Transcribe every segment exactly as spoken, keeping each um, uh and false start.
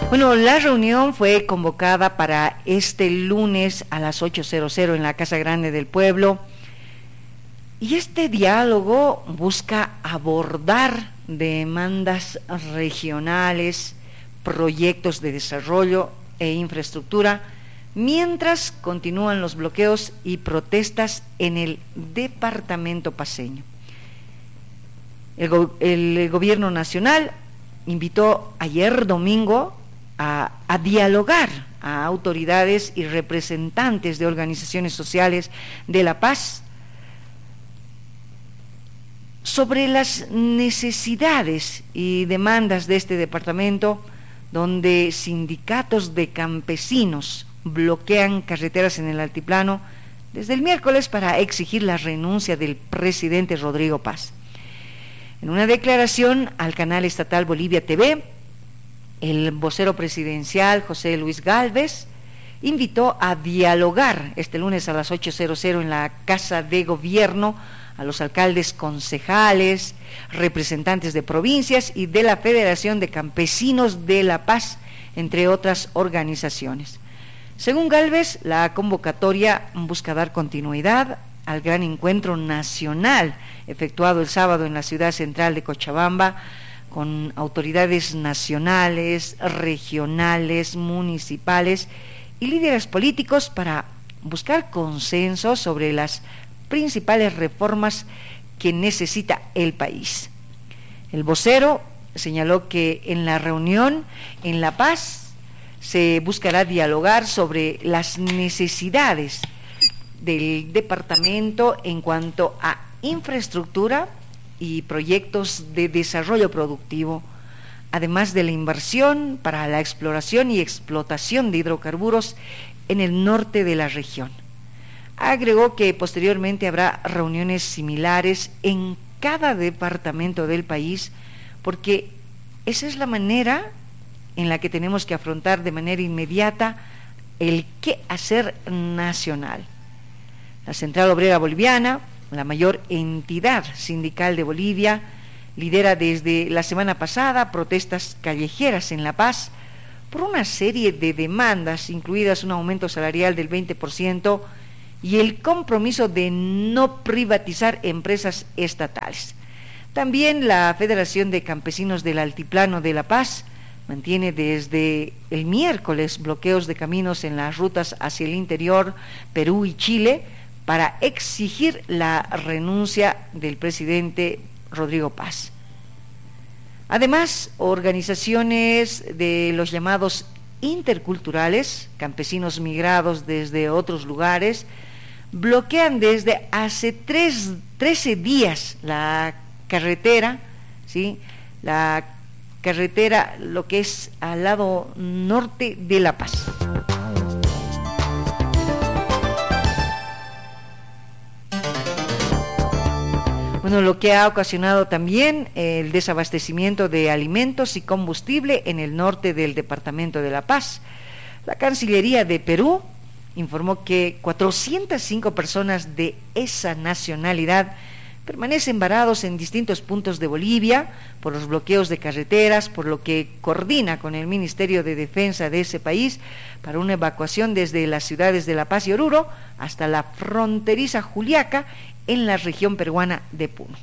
Bueno, la reunión fue convocada para este lunes a las ocho en la Casa Grande del Pueblo, y este diálogo busca abordar demandas regionales, proyectos de desarrollo e infraestructura, mientras continúan los bloqueos y protestas en el departamento paceño. El, go- el gobierno nacional invitó ayer domingo a, a dialogar a autoridades y representantes de organizaciones sociales de La Paz sobre las necesidades y demandas de este departamento, donde sindicatos de campesinos bloquean carreteras en el altiplano desde el miércoles para exigir la renuncia del presidente Rodrigo Paz. En una declaración al canal estatal Bolivia T V, el vocero presidencial José Luis Gálvez invitó a dialogar este lunes a las ocho en la Casa de Gobierno a los alcaldes, concejales, representantes de provincias y de la Federación de Campesinos de La Paz, entre otras organizaciones. Según Gálvez, la convocatoria busca dar continuidad al gran encuentro nacional efectuado el sábado en la ciudad central de Cochabamba, con autoridades nacionales, regionales, municipales y líderes políticos para buscar consenso sobre las principales reformas que necesita el país. El vocero señaló que en la reunión en La Paz se buscará dialogar sobre las necesidades del departamento en cuanto a infraestructura y proyectos de desarrollo productivo, además de la inversión para la exploración y explotación de hidrocarburos en el norte de la región. Agregó que posteriormente habrá reuniones similares en cada departamento del país, porque esa es la manera en la que tenemos que afrontar de manera inmediata el quehacer nacional. La Central Obrera Boliviana, la mayor entidad sindical de Bolivia, lidera desde la semana pasada protestas callejeras en La Paz por una serie de demandas, incluidas un aumento salarial del veinte por ciento y el compromiso de no privatizar empresas estatales. También la Federación de Campesinos del Altiplano de La Paz mantiene desde el miércoles bloqueos de caminos en las rutas hacia el interior, Perú y Chile, para exigir la renuncia del presidente Rodrigo Paz. Además, organizaciones de los llamados interculturales, campesinos migrados desde otros lugares, bloquean desde hace tres, trece días la carretera, ¿sí? la carretera, lo que es al lado norte de La Paz. Bueno, lo que ha ocasionado también el desabastecimiento de alimentos y combustible en el norte del departamento de La Paz. La Cancillería de Perú informó que cuatrocientas cinco personas de esa nacionalidad permanecen varados en distintos puntos de Bolivia por los bloqueos de carreteras, por lo que coordina con el Ministerio de Defensa de ese país para una evacuación desde las ciudades de La Paz y Oruro hasta la fronteriza Juliaca en la región peruana de Puno.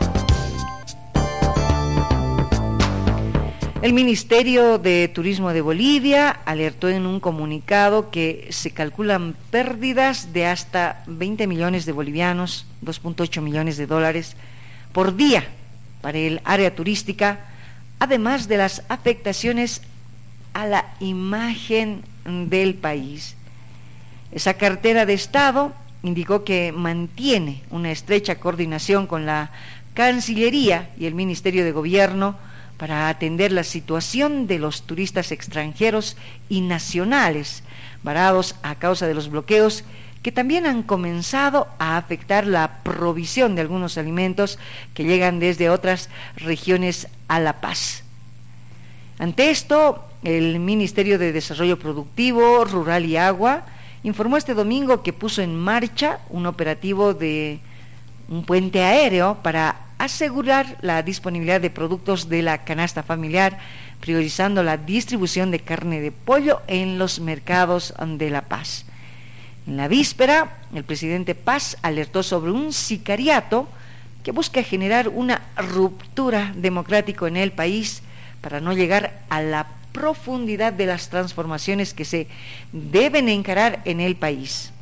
El Ministerio de Turismo de Bolivia alertó en un comunicado que se calculan pérdidas de hasta veinte millones de bolivianos, dos punto ocho millones de dólares por día para el área turística, además de las afectaciones a la imagen del país. Esa cartera de Estado indicó que mantiene una estrecha coordinación con la Cancillería y el Ministerio de Gobierno para atender la situación de los turistas extranjeros y nacionales varados a causa de los bloqueos que también han comenzado a afectar la provisión de algunos alimentos que llegan desde otras regiones a La Paz. Ante esto, el Ministerio de Desarrollo Productivo, Rural y Agua informó este domingo que puso en marcha un operativo de un puente aéreo para asegurar la disponibilidad de productos de la canasta familiar priorizando la distribución de carne de pollo en los mercados de La Paz. En la víspera, el presidente Paz alertó sobre un sicariato que busca generar una ruptura democrática en el país para no llegar a la profundidad de las transformaciones que se deben encarar en el país.